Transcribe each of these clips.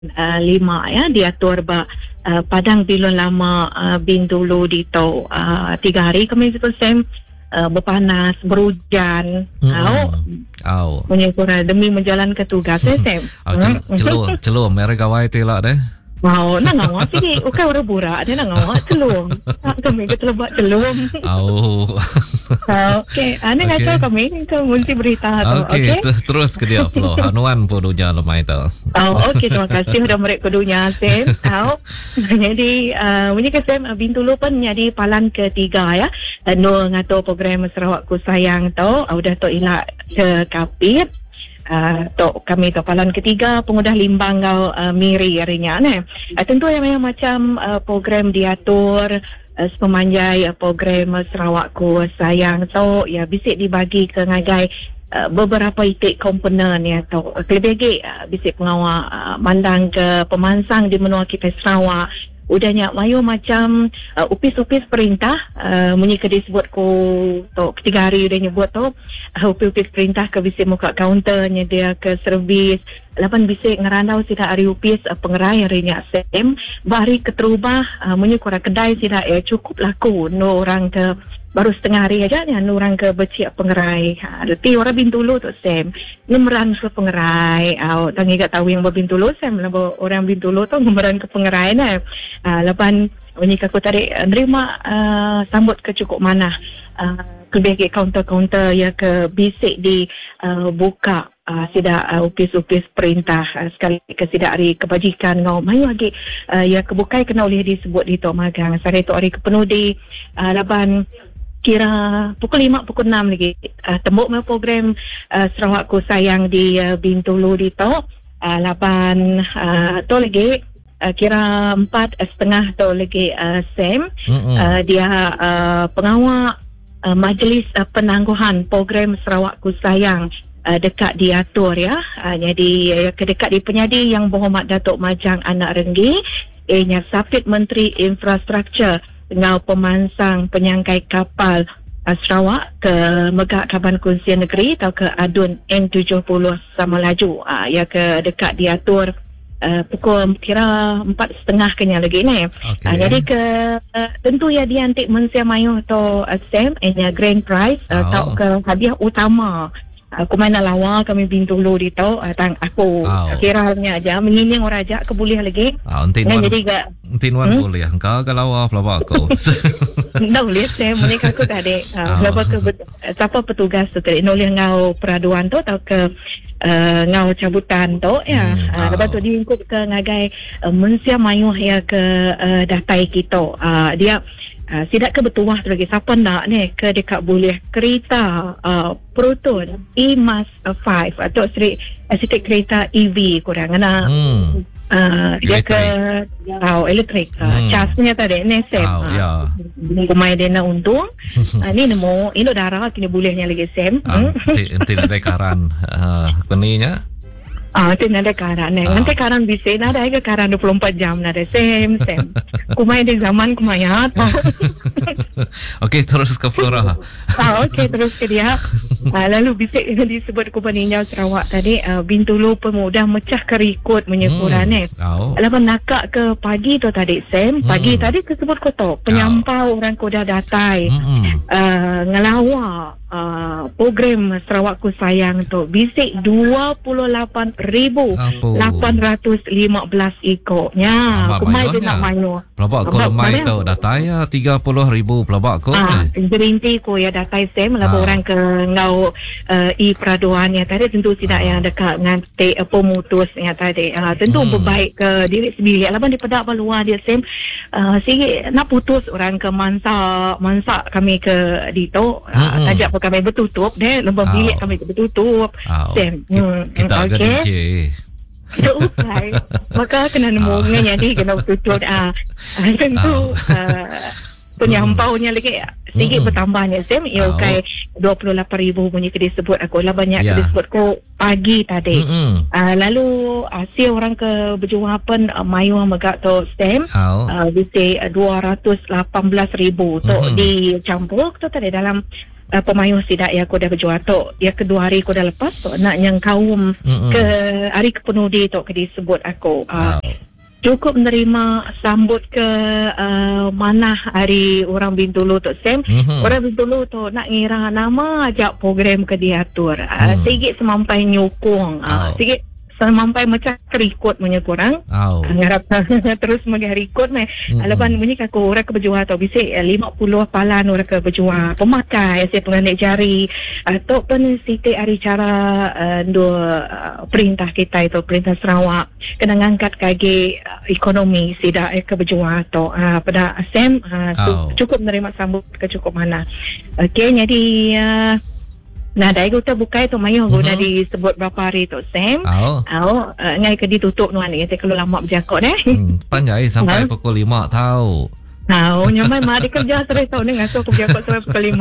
lima ya diatur padang bilon lama Bintulu di tau 3 hari kami itu Sam berpanas berhujan menyukur demi menjalankan tugas Sam celur mereka gawai telak deh. Wow, nak ngawak sih. Ukai orang burak dia nak ngawak celum. Kami kita lebat celum. Okey, ane ngaco kami ke multi berita tu. Okey, terus ke dia flow. Hanuan pun dunia lemai tu. Okey, terima kasih sudah mereka dunia Sam. Jadi bunyi ke Sam Bintulu pun jadi palan ketiga ya. No ngato program Sarawakku sayang tu. Udah tu ilak ke kapit. Tok kami palan ketiga pengudah limbang kau miri harinya tentu yang macam program diatur sepemanjai program Sarawakku sayang tu ya bisik dibagi ke ngagai beberapa itik komponen ya tu lebih lagi bisik pengawal mandang ke pemansang di menua kita Sarawak udahnya mayu macam upis-upis perintah menyika disebut ko to ketiga hari udah nyebut to upis perintah ke bisik muka kaunter nyedia ke servis lapan bisik ngerandau sida hari upis pengerai harinya Sam bari keterubah menyukur kedai sida cukup laku no orang ke baru setengah hari aja ni orang ke becik pengerai reti orang Bintulu tu Sam ngemeran ke pengerai tangi gak tahu yang Bintulu Sam orang Bintulu tu ngemeran ke pengerai lapan menyika aku tarik nerima sambut ke cukup mana lebih ke kaunter-kaunter ya ke bisik di buka sida upis-upis perintah sekali ke sida hari kebajikan ngau mayu lagi ya kebukai kena boleh disebut di tok magang sare tok hari kepenuh di laban kira pukul 5 pukul 6 lagi tembuk me program Sarawakku sayang di Bintulu di tok laban tu lagi kira 4:30 tu lagi Sam dia pengawal majlis penangguhan program Sarawakku sayang dekat diatur ya jadi kedekat di penyadi yang berhormat Datuk Majang Anak Renggi nya Sapit Menteri Infrastruktur dengan pemansang penyangkai kapal Sarawak ke Megak Kaban Kunsian Negeri atau ke Adun N70 sama laju ya ke dekat diatur pukul kira 4:30 kena lagi ni. Jadi ke tentu ya dia antik mensia mayu atau Sam grand prize atau ke hadiah utama. Aku mana lawa kami Bintulu di tau tang aku kiranya aja menyining orang aja ke boleh lagi. Jadi gak Tinwan boleh engkau kalau pelabak aku. Ndak boleh saya mereka aku tadi pelabak ke siapa petugas tu tadi nolih ngau peraduan tu atau ke ngau cabutan tu ya. Lepas tu diingkup ke ngagai mensia mayuh ya ke datai kita. Dia sidak ke betuah tu lagi siapa nak ni ke dekat boleh kereta Proton E-Mas 5 atau sedikit kereta EV kurang nak dia ke elektrik charge-nya tadi ni Sam kumai dia nak untung ni nemu ini darah kini bolehnya lagi Sam nanti ada karan keninya itu ada karan nanti karan bisa ada ke karan 24 jam ada Sam kumai di zaman kumai Okey terus ke Flora okey terus ke dia lalu bisa disebut Kubaninya Sarawak tadi Bintulu pemuda mecah kerikut menyekuran lalu nakak ke pagi tu tadi Sam pagi tadi tersebut kota penyampau orang koda datai ngelawak program Sarawakku sayang tu bisik 28,815 ikutnya kumai dia nak mayu pelabak ko lemai tu dataya 30,000 pelabak ko gerinti ko ya datai Sam lalu orang ke ngau peraduannya tadi tentu tidak yang dekat nganti pemutusnya tadi tentu berbaik ke diri sendiri laban dipedak baluar dia Sam sikit nak putus orang ke mansak kami ke dito tajak kami bertutup deh lembah bilik kami bertutup Sam kita agak DJ okay. Maka kena nemunya jadi kena tutup tentu penyampaunya lagi sedikit bertambahnya Sam ia kai 28,000 bunyi ke disebut aku lah banyak ke disebut ko pagi tadi lalu asia orang ke berjuapan mayu megak tu Sam bisa 218,000 tu dicampur tu tadi dalam pemayuh sidak ya aku dah berjual tu. Ya kedua hari aku dah lepas tu nak yang kaum ke hari kepenudi tu ke disebut aku. Cukup menerima sambut ke mana hari orang Bintulu tu Sam. Orang Bintulu tu nak ngira nama ajak program ke diatur. Sikit semampai nyokong. Sikit semampai macam rekod punya korang. Ngarap terus mega rekod meh. Lepas bunyi aku orang ke berjual tau bisik 50 palan orang ke berjual pemakai saya pengandik jari atau pun siti hari cara perintah kita itu perintah Sarawak kena ngangkat kaki ekonomi sidak ke berjual tu pada Sam cukup menerima sambut ke cukup mana. Okey jadi nah, dah kita buka itu mayung dah disebut berapa hari tu Sam. Ngai ke ditutup nuan ni kalau lama berjakut Panjai sampai pukul 5 tahu. Nyamai mak dia kerja serai tahun ni ngasuh aku berjakut sampai pukul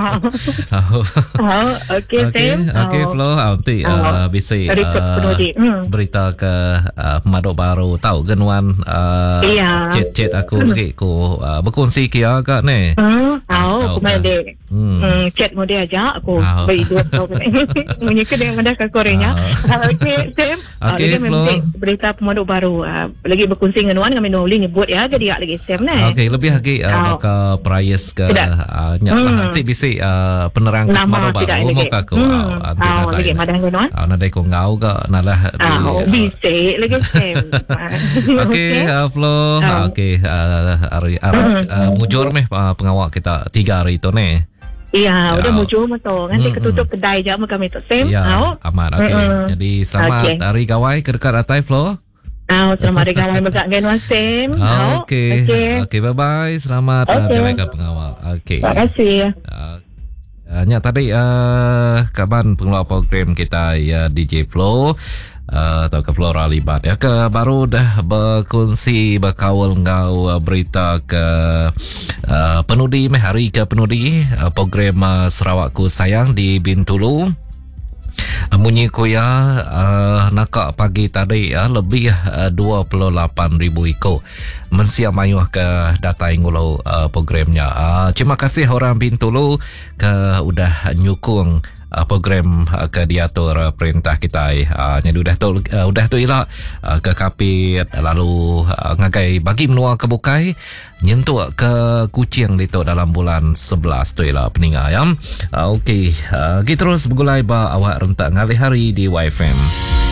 5. Okey Sam. Okey Flo, nanti bisa berita ke Pemaduk Baru tahu genuan chat aku lagi ku berkongsi kia agak ni. Kumade. Chat mo dia aja aku beri dua tahun. Menyika dengan ada ke Korea. Okey Sam. Okey Flo. Berita Pemaduk Baru lagi berkongsi dengan nuan kami nuli nyebut ya jadi lagi Sam ni. Okey lebih lagi maka price ke nanti bisa penerang Pemaduk Baru muka aku lagi madah nuan. Nadai ko ngau ke nalah bisa lagi Sam. Okey Flo. Okey mujur meh pengawak kita 3 hari tu ni. Iya, udah muncul betul. Nanti ketutup kedai je kami tu Sam. Aman. Okey. Jadi selamat hari gawai ke dekat atai Flo. Selamat hari gawai berkat Genwan Sam. Okey. Okey, bye-bye. Selamat gawai ke pengawal. Okey. Terima kasih. Tadi kaban pengeluar program kita ya DJ Flo atau ke Flora Libat ya ke baru dah berkongsi berkawal ngau berita ke penudi hari ke penudi program Sarawakku Sayang di Bintulu. Munyi kuya nakak pagi tadi lebih 28,000 ikut mensiap mayuh ke data ingulu programnya. Terima kasih orang Bintulu ke udah nyukung program ke diatur perintah kita. Jadi udah tu ilah ke kapit lalu ngagai bagi menua ke bukai nyentuh ke Kuching itu dalam bulan 11 tu ilah peningayam. Okey, kita terus bergulai ba awak rentak ngalih hari di YFM.